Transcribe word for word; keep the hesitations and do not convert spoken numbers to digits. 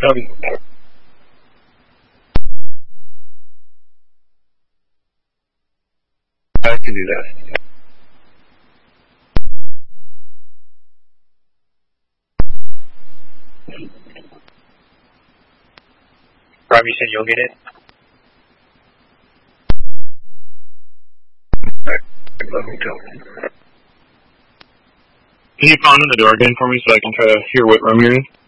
Um, I can do that. Rob, you said you'll get it? Let me go. Can you pound on the door again for me so I can try to hear what room you're in?